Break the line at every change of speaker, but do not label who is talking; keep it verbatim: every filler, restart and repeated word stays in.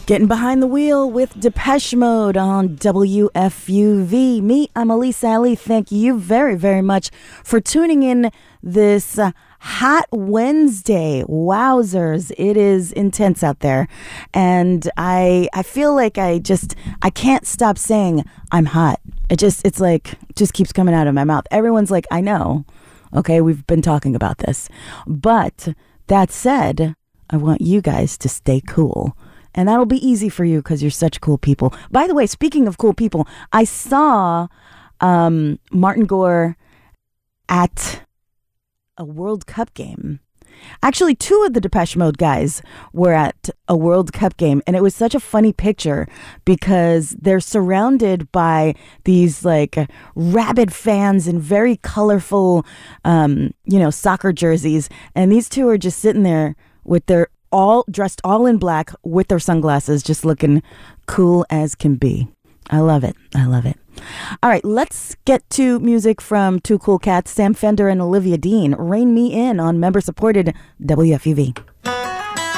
Getting behind the wheel with Depeche Mode on W F U V. Me, I'm Elise Ali. Thank you very, very much for tuning in this uh, hot Wednesday. Wowzers, it is intense out there. And I I feel like I just, I can't stop saying I'm hot. It just, it's like, just keeps coming out of my mouth. Everyone's like, I know. Okay, we've been talking about this. But that said, I want you guys to stay cool. And that'll be easy for you because you're such cool people. By the way, speaking of cool people, I saw um, Martin Gore at a World Cup game. Actually, two of the Depeche Mode guys were at a World Cup game. And it was such a funny picture because they're surrounded by these like rabid fans in very colorful, um, you know, soccer jerseys. And these two are just sitting there with their all dressed all in black with their sunglasses, just looking cool as can be. I love it. I love it. All right, let's get to music from Two Cool Cats, Sam Fender and Olivia Dean. Rein Me In on member-supported W F U V.